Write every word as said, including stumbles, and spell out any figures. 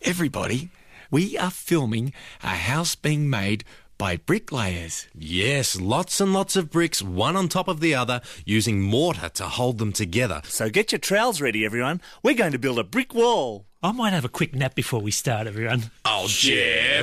Everybody, we are filming a house being made by bricklayers. Yes, lots and lots of bricks, one on top of the other, using mortar to hold them together. So get your trowels ready, everyone. We're going to build a brick wall. I might have a quick nap before we start, everyone. Oh, Jeff.